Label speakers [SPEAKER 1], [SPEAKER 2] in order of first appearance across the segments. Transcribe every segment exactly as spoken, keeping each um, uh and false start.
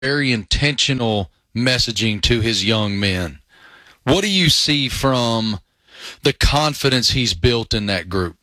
[SPEAKER 1] very intentional messaging to his young men. What do you see from the confidence he's built in that group?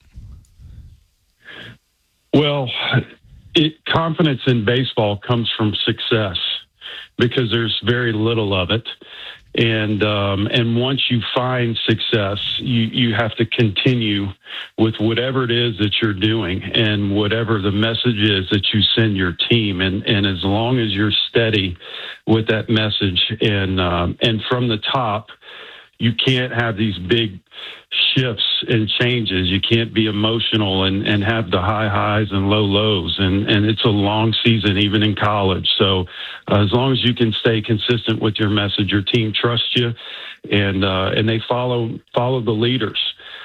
[SPEAKER 2] Well, it, confidence in baseball comes from success because there's very little of it. And um, and once you find success, you, you have to continue with whatever it is that you're doing and whatever the message is that you send your team. And, and as long as you're steady with that message and um, and from the top, you can't have these big shifts and changes. You can't be emotional and, and have the high highs and low lows. And, and it's a long season, even in college. So uh, as long as you can stay consistent with your message, your team trusts you and, uh, and they follow, follow the leaders.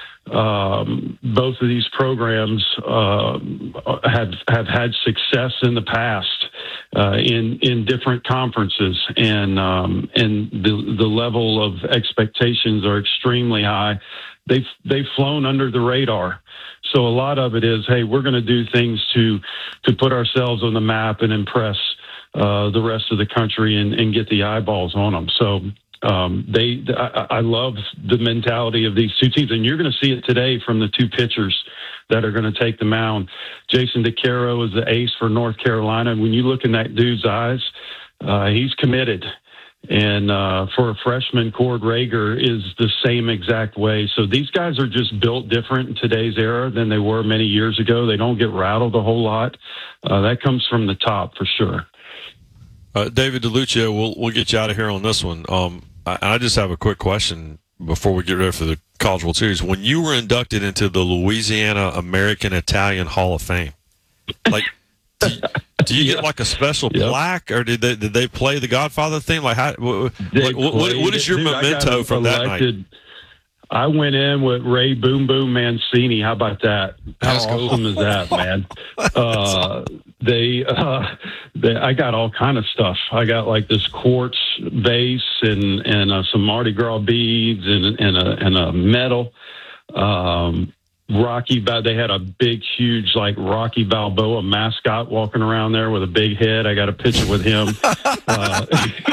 [SPEAKER 2] Um, both of these programs uh, have have had success in the past uh, in in different conferences, and um, and the the level of expectations are extremely high. They've they've flown under the radar. So a lot of it is, hey, we're going to do things to to put ourselves on the map and impress uh, the rest of the country and, and get the eyeballs on them. So. Um, they, I, I love the mentality of these two teams, and you're going to see it today from the two pitchers that are going to take the mound. Jason DeCaro is the ace for North Carolina. When you look in that dude's eyes, uh, he's committed. And uh, for a freshman, Cord Rager is the same exact way. So these guys are just built different in today's era than they were many years ago. They don't get rattled a whole lot. Uh, that comes from the top for sure.
[SPEAKER 3] Uh, David DeLucia, we'll we'll get you out of here on this one. Um, I, I just have a quick question before we get ready for the College World Series. When you were inducted into the Louisiana American Italian Hall of Fame, like, do you, do you
[SPEAKER 2] yeah.
[SPEAKER 3] get like a special
[SPEAKER 2] yep.
[SPEAKER 3] plaque, or did they did they play the Godfather thing? Like, how? Like, what, what, what is your
[SPEAKER 2] Dude,
[SPEAKER 3] memento from that
[SPEAKER 2] elected,
[SPEAKER 3] night?
[SPEAKER 2] I went in with Ray Boom Boom Mancini. How about that? How
[SPEAKER 1] That's cool.
[SPEAKER 2] awesome is that, man? uh, they, uh, they, I got all kind of stuff. I got like this quartz vase and and uh, some Mardi Gras beads and and a and a medal. Um, Rocky, they had a big, huge like Rocky Balboa mascot walking around there with a big head. I got a picture with him. uh,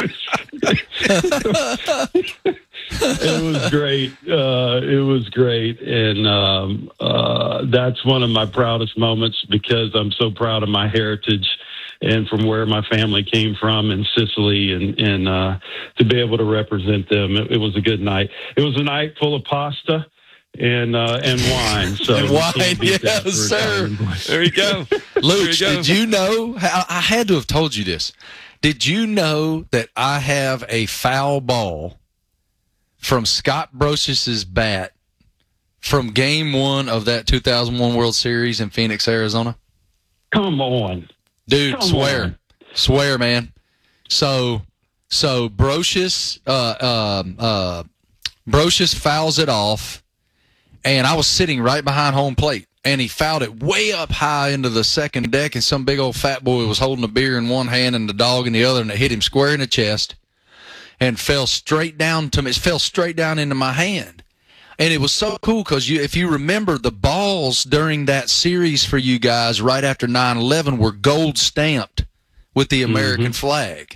[SPEAKER 2] It was great. Uh, it was great. And um, uh, that's one of my proudest moments because I'm so proud of my heritage and from where my family came from in Sicily and, and uh, to be able to represent them. It, it was a good night. It was a night full of pasta and uh, and wine. So
[SPEAKER 1] and wine, yes, sir.
[SPEAKER 3] There you go.
[SPEAKER 1] Luke,
[SPEAKER 3] you go.
[SPEAKER 1] did you know? I, I had to have told you this. Did you know that I have a foul ball from Scott Brosius's bat from game one of that two thousand one World Series in Phoenix, Arizona?
[SPEAKER 2] Come on.
[SPEAKER 1] Dude,
[SPEAKER 2] Come
[SPEAKER 1] swear.
[SPEAKER 2] on.
[SPEAKER 1] Swear, man. So, so Brosius, uh, um, uh, Brosius fouls it off, and I was sitting right behind home plate, and he fouled it way up high into the second deck, and some big old fat boy was holding a beer in one hand and the dog in the other, and it hit him square in the chest. And fell straight down to me. It fell straight down into my hand. And it was so cool because you, if you remember, the balls during that series for you guys right after nine eleven were gold stamped with the American mm-hmm. flag.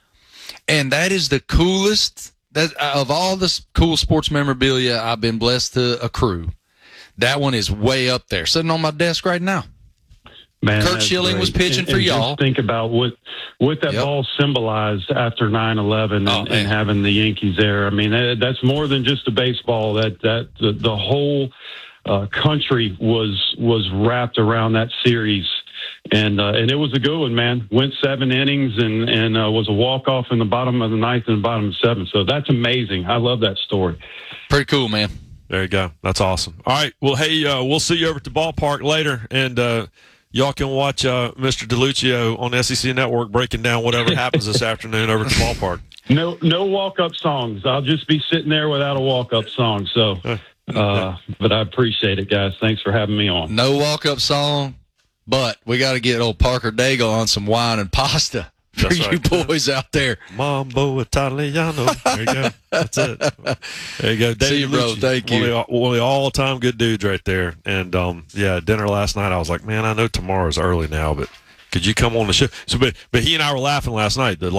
[SPEAKER 1] And that is the coolest, that of all the cool sports memorabilia I've been blessed to accrue, that one is way up there, sitting on my desk right now.
[SPEAKER 2] Man,
[SPEAKER 1] Kurt Schilling
[SPEAKER 2] great.
[SPEAKER 1] was pitching
[SPEAKER 2] and,
[SPEAKER 1] for
[SPEAKER 2] and
[SPEAKER 1] y'all.
[SPEAKER 2] Just think about what what that
[SPEAKER 1] yep.
[SPEAKER 2] ball symbolized after nine eleven
[SPEAKER 1] oh,
[SPEAKER 2] and, and having the Yankees there. I mean, that, that's more than just a baseball. That that the, the whole uh, country was was wrapped around that series, and uh, and it was a good one, man. Went seven innings and and uh, was a walk off in the bottom of the ninth and the bottom of the seventh. So that's amazing. I love that story.
[SPEAKER 1] Pretty cool, man.
[SPEAKER 3] There you go. That's awesome. All right. Well, hey, uh, we'll see you over at the ballpark later, and. Uh, Y'all can watch uh, Mister DeLucia on S E C Network breaking down whatever happens this afternoon over at the ballpark.
[SPEAKER 2] No, no walk-up songs. I'll just be sitting there without a walk-up song. So, uh, but I appreciate it, guys. Thanks for having me on.
[SPEAKER 1] No walk-up song, but we got to get old Parker Daigle on some wine and pasta for
[SPEAKER 3] That's
[SPEAKER 1] you
[SPEAKER 3] right.
[SPEAKER 1] boys out there.
[SPEAKER 3] Mambo Italiano. There you go. That's it. There you go. David
[SPEAKER 1] See you, bro.
[SPEAKER 3] Lucci,
[SPEAKER 1] Thank you.
[SPEAKER 3] One of the, one of the all-time good dudes right there. And, um, yeah, dinner last night, I was like, man, I know tomorrow's early now, but Could you come on the show? So, but but he and I were laughing last night. The